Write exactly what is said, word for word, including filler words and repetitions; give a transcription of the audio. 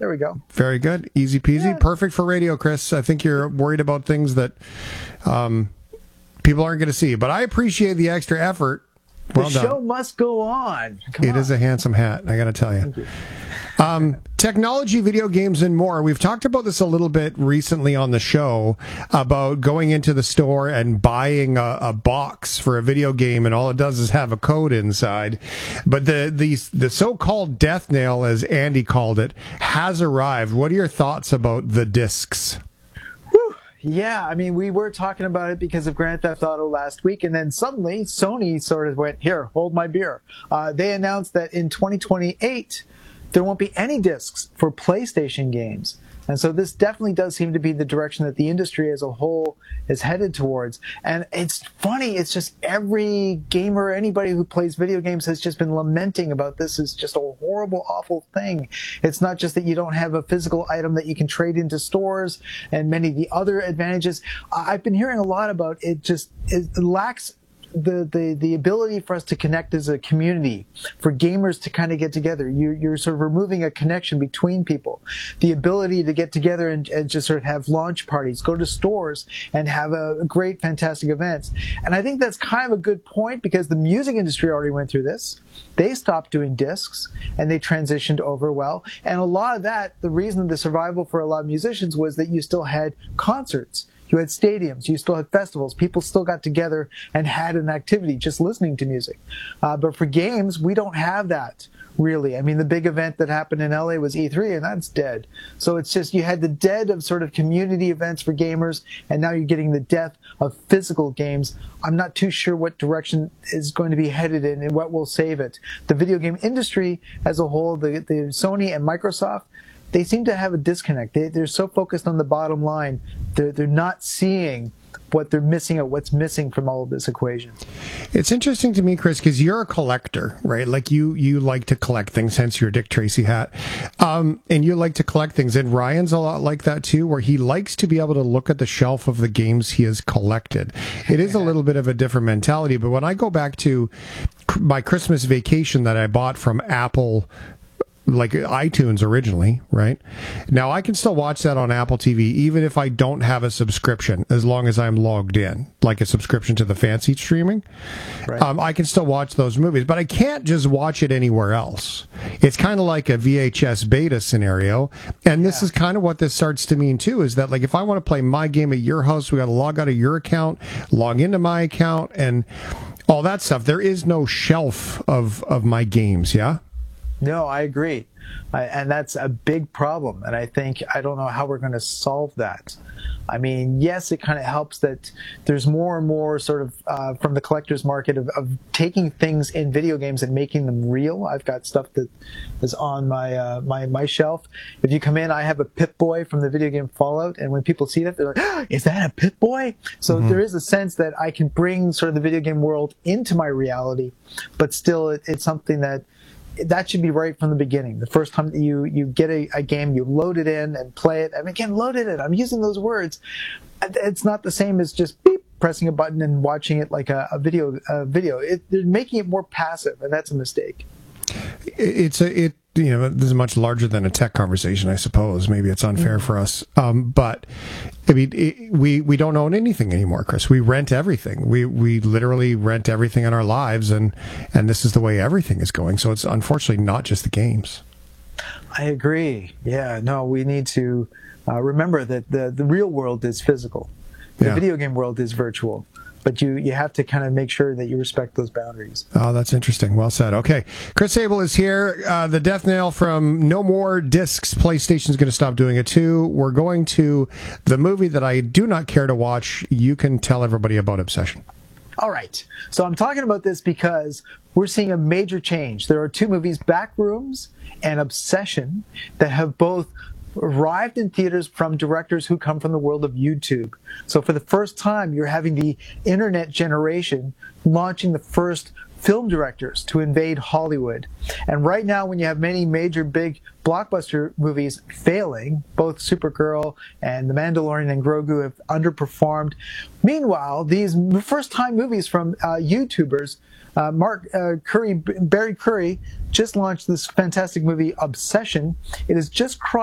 there we go. Very good. Easy peasy. Yeah. Perfect for radio, Chris. I think you're worried about things that um, people aren't going to see. But I appreciate the extra effort. Well the done. show must go on. Come It on. is a handsome hat, I got to tell you. Thank you. Um, technology, video games, and more. We've talked about this a little bit recently on the show about going into the store and buying a, a box for a video game, and all it does is have a code inside. But the the the so-called death nail, as Andy called it, has arrived. What are your thoughts about the discs? Yeah, I mean, we were talking about it because of Grand Theft Auto last week, and then suddenly Sony sort of went, here, hold my beer. Uh, they announced that in twenty twenty-eight, there won't be any discs for PlayStation games. And so this definitely does seem to be the direction that the industry as a whole is headed towards. And it's funny, it's just every gamer, anybody who plays video games has just been lamenting about this is just a horrible, awful thing. It's not just that you don't have a physical item that you can trade into stores and many of the other advantages. I've been hearing a lot about it just, it lacks the, the, the ability for us to connect as a community, for gamers to kind of get together. You, you're sort of removing a connection between people. The ability to get together and, and just sort of have launch parties, go to stores and have a great, fantastic events. And I think that's kind of a good point because the music industry already went through this. They stopped doing discs and they transitioned over well. And a lot of that, the reason the survival for a lot of musicians was that you still had concerts. You had stadiums, you still had festivals, people still got together and had an activity just listening to music. Uh, but for games, we don't have that, really. I mean, the big event that happened in L A was E three, and that's dead. So it's just, you had the dead of sort of community events for gamers, and now you're getting the death of physical games. I'm not too sure what direction is going to be headed in and what will save it. The video game industry as a whole, the, the Sony and Microsoft, they seem to have a disconnect. They, they're so focused on the bottom line, they're, they're not seeing what they're missing or what's missing from all of this equation. It's interesting to me, Chris, because you're a collector, right? Like you, you like to collect things, hence your Dick Tracy hat. Um, and you like to collect things. And Ryan's a lot like that too, where he likes to be able to look at the shelf of the games he has collected. It is a little bit of a different mentality, but when I go back to my Christmas vacation that I bought from Apple, like iTunes originally, right? Now I can still watch that on Apple T V, even if I don't have a subscription, as long as I'm logged in, like a subscription to the fancy streaming. Right. Um, I can still watch those movies, but I can't just watch it anywhere else. It's kind of like a V H S beta scenario. And this yeah. is kind of what this starts to mean too, is that like, if I want to play my game at your house, we got to log out of your account, log into my account and all that stuff. There is no shelf of, of my games. Yeah. No, I agree. I, and that's a big problem. And I think, I don't know how we're going to solve that. I mean, yes, it kind of helps that there's more and more sort of uh, from the collector's market of, of taking things in video games and making them real. I've got stuff that is on my, uh, my, my shelf. If you come in, I have a Pip-Boy from the video game Fallout. And when people see that, they're like, oh, is that a Pip-Boy? So mm-hmm. there is a sense that I can bring sort of the video game world into my reality, but still it, it's something that that should be right from the beginning. The first time that you, you get a, a game, you load it in and play it. I mean, again, load it in. I'm using those words. It's not the same as just beep, pressing a button and watching it like a, a video. A video. It, they're making it more passive, and that's a mistake. It's a, it, you know, this is much larger than a tech conversation, I suppose. Maybe it's unfair mm-hmm. for us. Um, but I mean, it, we, we don't own anything anymore, Chris. We rent everything. We, we literally rent everything in our lives. And, and this is the way everything is going. So it's unfortunately not just the games. I agree. Yeah, no, we need to uh, remember that the, the real world is physical. The yeah. video game world is virtual. But you, you have to kind of make sure that you respect those boundaries. Oh, that's interesting. Well said. Okay. Chris Sable is here. Uh, the death nail from No More Discs. PlayStation's going to stop doing it too. We're going to the movie that I do not care to watch. You can tell everybody about Obsession. All right. So I'm talking about this because we're seeing a major change. There are two movies, Backrooms and Obsession, that have both arrived in theaters from directors who come from the world of YouTube. So for the first time, you're having the internet generation launching the first film directors to invade Hollywood. And right now, when you have many major big blockbuster movies failing, both Supergirl and The Mandalorian and Grogu have underperformed. Meanwhile, these first-time movies from uh, YouTubers, uh, Mark uh, Curry, Barry Curry, just launched this fantastic movie, Obsession. It is just crossed